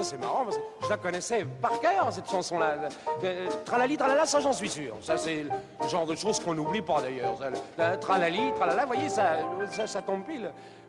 ça c'est marrant, parce que je la connaissais par cœur, cette chanson-là. Tralali, tralala, ça j'en suis sûr. Ça c'est le genre de choses qu'on n'oublie pas d'ailleurs. Tralali, tralala, vous voyez, ça tombe pile.